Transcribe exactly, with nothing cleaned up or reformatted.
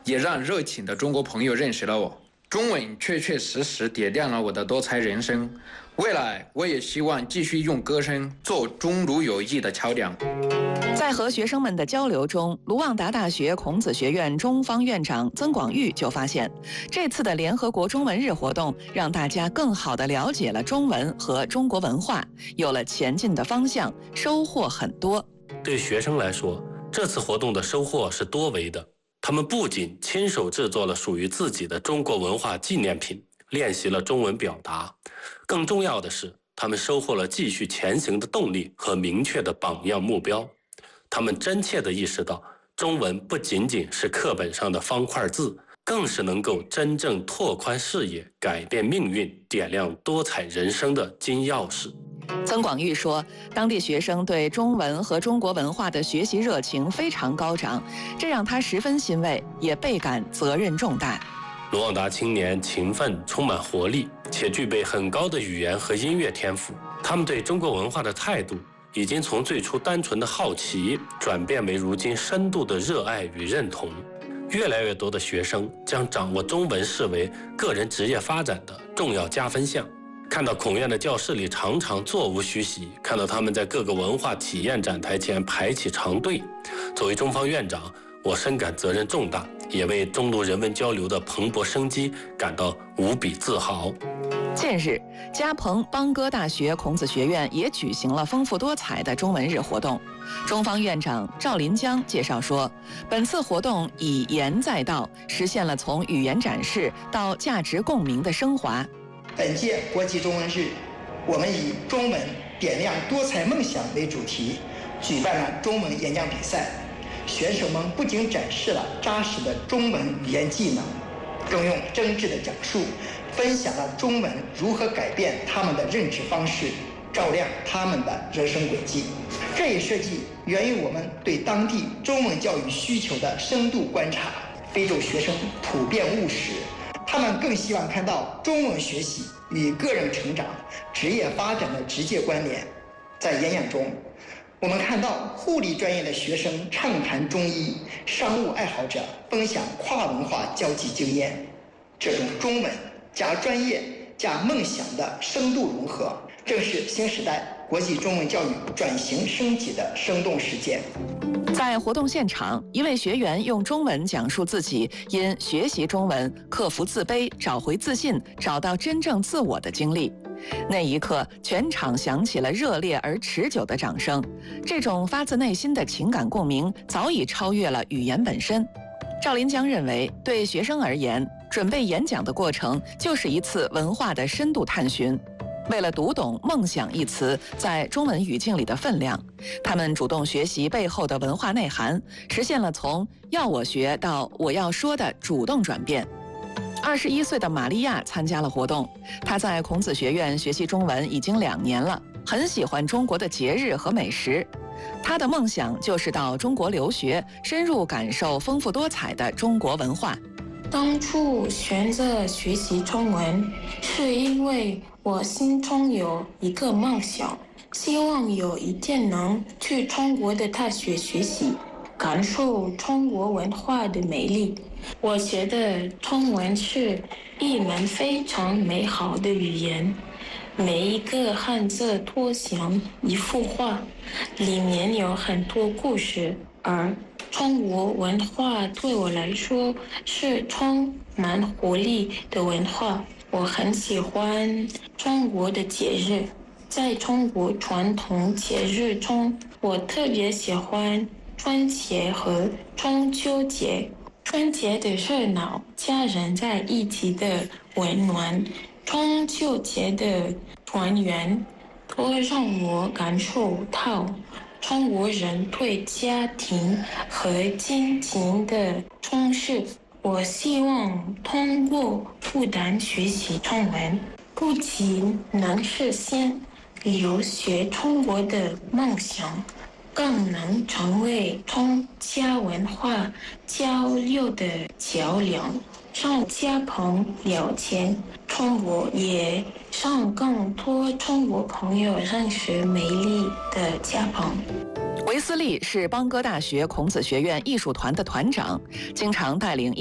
也让热情的中国朋友认识了我。中文确确实实点亮了我的多彩人生，未来我也希望继续用歌声做中卢友谊的桥梁。 在和学生们的交流中，卢旺达大学孔子学院中方院长曾广玉就发现，这次的联合国中文日活动让大家更好地了解了中文和中国文化，有了前进的方向，收获很多。 对学生来说，这次活动的收获是多维的。他们不仅亲手制作了属于自己的中国文化纪念品，练习了中文表达，更重要的是，他们收获了继续前行的动力和明确的榜样目标。他们真切地意识到，中文不仅仅是课本上的方块字，更是能够真正拓宽视野、改变命运、点亮多彩人生的金钥匙。 曾广玉说，当地学生对中文和中国文化的学习热情非常高涨，这让他十分欣慰，也倍感责任重大。 卢旺达青年勤奋、充满活力，且具备很高的语言和音乐天赋。他们对中国文化的态度已经从最初单纯的好奇，转变为如今深度的热爱与认同。越来越多的学生将掌握中文视为个人职业发展的重要加分项。看到孔院的教室里常常座无虚席，看到他们在各个文化体验展台前排起长队，作为中方院长，我深感责任重大，也为中卢人文交流的蓬勃生机感到无比自豪。 近日，嘉鹏邦哥大学孔子学院也举行了丰富多彩的中文日活动。中方院长赵林江介绍说，本次活动以言载道，实现了从语言展示到价值共鸣的升华。 本届国际中文日，我们以中文点亮多彩梦想为主题，举办了中文演讲比赛。选手们不仅展示了扎实的中文语言技能，更用真挚的讲述分享了中文如何改变他们的认知方式，照亮他们的人生轨迹。这一设计源于我们对当地中文教育需求的深度观察。非洲学生普遍务实，他们更希望看到中文学习与个人成长、职业发展的直接关联。在演讲中，我们看到护理专业的学生畅谈中医，商务爱好者分享跨文化交际经验。这种中文加专业加梦想的深度融合，正是新时代国际中文教育转型升级的生动实践。 在活动现场，一位学员用中文讲述自己因学习中文克服自卑、找回自信、找到真正自我的经历。那一刻，全场响起了热烈而持久的掌声。这种发自内心的情感共鸣，早已超越了语言本身。赵林江认为，对学生而言，准备演讲的过程就是一次文化的深度探寻。为了读懂“梦想”一词在中文语境里的分量，他们主动学习背后的文化内涵，实现了从要我学到我要说的主动转变。二十一岁的玛利亚参加了活动，她在孔子学院学习中文已经两年了，很喜欢中国的节日和美食。她的梦想就是到中国留学，深入感受丰富多彩的中国文化。 当初选择学习中文，是因为我心中有一个梦想，希望有一天能去中国的大学学习，感受中国文化的美丽。我觉得中文是一门非常美好的语言，每一个汉字都像一幅画，里面有很多故事，而中国文化对我来说是充满活力的文化。我很喜欢中国的节日，在中国传统节日中，我特别喜欢春节和中秋节。春节的热闹，家人在一起的温暖，中秋节的团圆，都让我感受到中国人对家庭和亲情的重视。我希望通过不断学习中文，不仅能实现留学中国的梦想，更能成为中加文化交流的桥梁，让嘉鹏了解中国，也让更多中国朋友认识美丽的嘉鹏。 维斯利是邦哥大学孔子学院艺术团的团长，经常带领